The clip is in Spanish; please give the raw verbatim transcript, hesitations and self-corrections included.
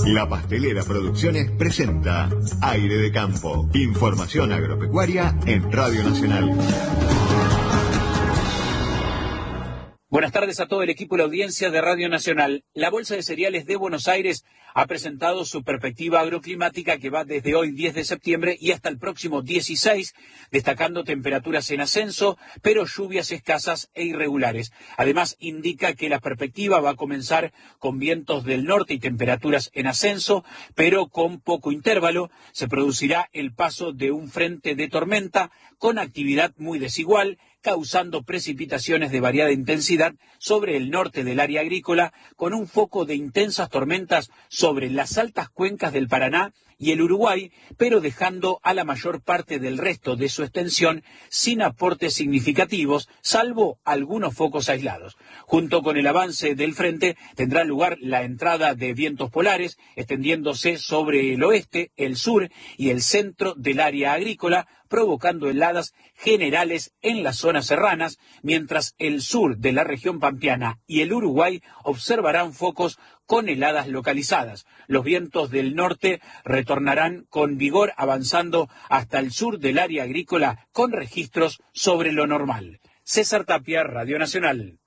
La Pastelera Producciones presenta Aire de Campo. Información agropecuaria en Radio Nacional. Buenas tardes a todo el equipo y la audiencia de Radio Nacional. La Bolsa de Cereales de Buenos Aires ha presentado su perspectiva agroclimática que va desde hoy diez de septiembre y hasta el próximo dieciséis, destacando temperaturas en ascenso, pero lluvias escasas e irregulares. Además, indica que la perspectiva va a comenzar con vientos del norte y temperaturas en ascenso, pero con poco intervalo. Se producirá el paso de un frente de tormenta con actividad muy desigual, causando precipitaciones de variada intensidad sobre el norte del área agrícola, con un foco de intensas tormentas sobre las altas cuencas del Paraná y el Uruguay, pero dejando a la mayor parte del resto de su extensión sin aportes significativos, salvo algunos focos aislados. Junto con el avance del frente tendrá lugar la entrada de vientos polares, extendiéndose sobre el oeste, el sur y el centro del área agrícola, provocando heladas generales en las zonas serranas, mientras el sur de la región pampeana y el Uruguay observarán focos con heladas localizadas. Los vientos del norte retornarán con vigor, avanzando hasta el sur del área agrícola con registros sobre lo normal. César Tapia, Radio Nacional.